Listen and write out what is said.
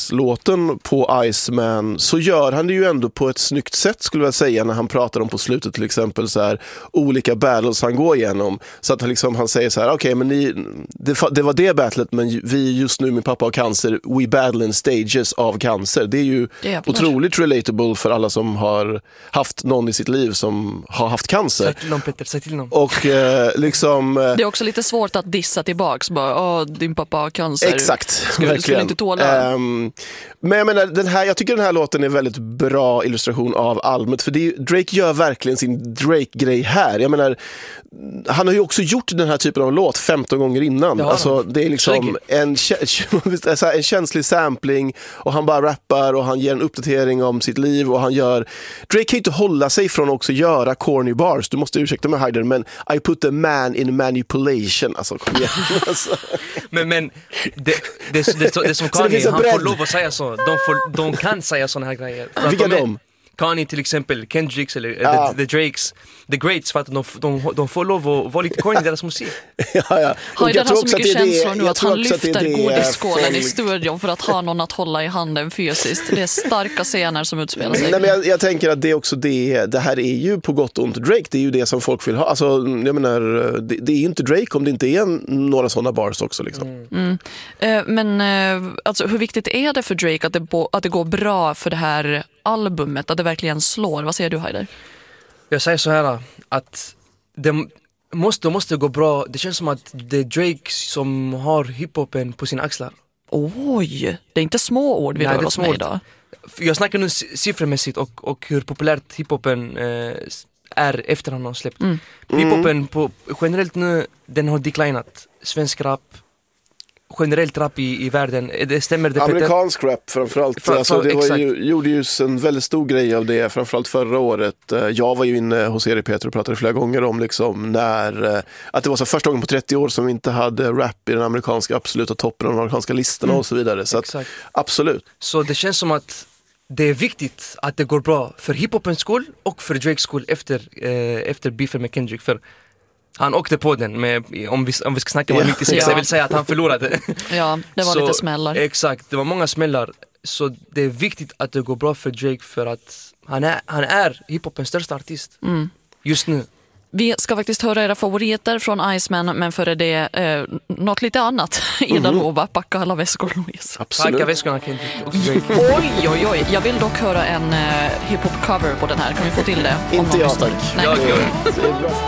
Battles-låten på Iceman så gör han det ju ändå på ett snyggt sätt skulle jag säga när han pratar om på slutet till exempel så här olika battles han går igenom. Så att han säger så här, okej, men det var det battlet, men vi just nu, min pappa har cancer, we battle in stages av cancer. Det är ju otroligt relatable för alla som har haft någon i sitt liv som har haft cancer. Säg till dem, Peter, säg till dem. Och liksom... Det är också lite svårt att dissa tillbaks. Bara, din pappa har cancer. Exakt, skulle inte tåla. Men jag menar, jag tycker den här låten är väldigt bra illustration av albumet. För Drake gör verkligen sin Drake-grej här. Jag menar, han har ju också gjort den här typen av låt 15 gånger innan. Alltså, det är liksom en känslig sampling och han bara rappar och han ger en uppdatering om sitt liv och han gör... Drake kan ju inte hålla sig från att också göra corny bars. Du måste ursäkta mig, Heider, men I put a man in manipulation. Alltså, kom igen. Alltså. Men det som Kanye, han får lov att säga så. De kan säga såna här grejer. Vilka de? Kanye till exempel, Kendricks eller The Drakes, The Greats, för att de får lov att vara lite corny i deras musik. Heider har så mycket känslor nu att han lyfter godisskålen i studion för att ha någon att hålla i handen fysiskt. Det är starka scener som utspelar sig. Nej, men jag tänker att det är också det här är ju på gott och ont Drake, det är ju det som folk vill ha. Alltså, jag menar, det är ju inte Drake om det inte är några sådana bars också liksom. Men alltså, hur viktigt är det för Drake att det går bra för det här albumet, att det verkligen slår? Vad säger du, Heider? Jag säger så här att det måste gå bra. Det känns som att det är Drake som har hiphopen på sina axlar. Oj, det är inte små ord vi rör oss med idag. Jag snackar nu siffremässigt och hur populärt hiphopen är efter han har släppt. Hiphopen generellt nu, den har declinat. Svensk rap, generellt rap i världen. Det stämmer det, amerikansk rap framförallt. Alltså, det gjorde ju en väldigt stor grej av det, framförallt förra året. Jag var ju inne hos er, Peter, och pratade flera gånger om liksom när att det var så första gången på 30 år som vi inte hade rap i den amerikanska absoluta toppen av de amerikanska listorna och så vidare. Så att, absolut. Så det känns som att det är viktigt att det går bra för hiphopens skull och för Drakes skull efter beefen med Kendrick, för han åkte på den om vi ska snacka om 96, jag vill säga att han förlorade. Ja, det var lite smällar. Exakt, det var många smällar. Så det är viktigt att det går bra för Drake, för att han är hiphopens största artist just nu. Vi ska faktiskt höra era favoriter från Iceman, men före det något lite annat. Ida Lova, packa alla väskor, Louise. Absolut. Packa väskorna, Kendrick och Drake. Oj. Jag vill dock höra en hiphop-cover på den här. Kan vi få till det? Inte jag, tack. Nej. Jag.